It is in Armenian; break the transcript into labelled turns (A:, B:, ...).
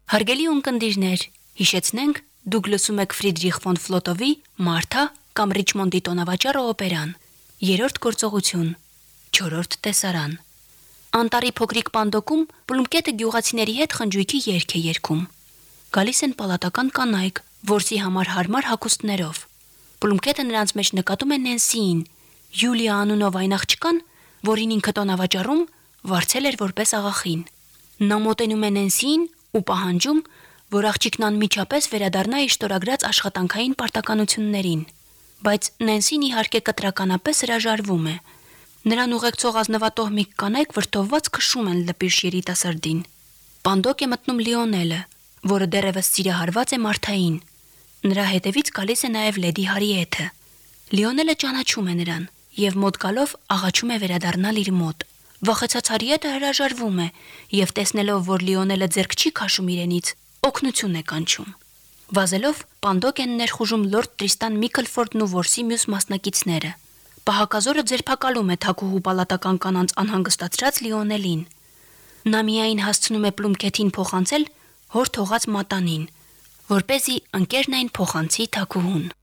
A: Հարգելի ունկնդիրներ, հիշեցնենք, դուք լսում եք Ֆրիդրիխ ֆոն Ֆլոտովի «Մարթա» կամ Ռիչմոնդի տոնավաճառը օպերան, երրորդ գործողություն, չորրորդ տեսարան։ Անտառի փոքրիկ պանդոկում Պլումկետը գյուղացիների հետ խնջույքի երգ է երգում։ Գալիս են պալատական կանայք, որսի համար հարմար հագուստներով։ Պլումկետը նրանց մեջ նկատում է Նենսիին, Յուլիա անունով այն աղջկան, որին ինքը տոնավաճառում վարձել էր որպես աղախին։ Նա մոտենում է Նենսիին ու պահանջում, որ աղջիկն անմիջապես վերադառնա իր շտորագրած աշխատանքային պարտականություններին, բայց Նենսին իհարկե կտրականապես հրաժարվում է։ Նրան ուղեկցող ազնվատոհմիկ կանայք վրդովված քշում են լպիրշ երիտասարդին։ Պանդոկ է մտնում Լիոնելը, որը դեռևս սիրահարված է Մարթային։ Նրա հետևից գալիս է նաև լեդի Հարիեթը։ Լիոնելը ճանաչում է նրան եւ մոտ գալով աղաչում է վերադառնալ իր մոտ։ Վախեցած Հարիեթը հրաժարվում է եւ տեսնելով, որ Լիոնելը ձեռք չի քաշում իրենից, օգնություն է կանչում։ Վազելով պանդոկ են ներխուժում լորդ Տրիստան Միքլֆորդն ու որսի մյուս մասնակիցները։ Պահակազորը ձերբակալում է թագուհու պալատական կանանց անհանգստացրած Լիոնելին։ Նա միայն հասցնում է Պլումկետին փոխանցել հոր թողած մատանին, որպեսզի ընկերն այն փոխանցի թագուհուն։